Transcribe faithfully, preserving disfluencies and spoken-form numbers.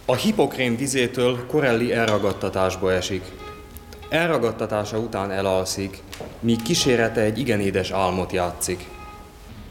A hipokrén vizétől Corelli elragadtatásba esik. Elragadtatása után elalszik, míg kísérete egy igen édes álmot játszik.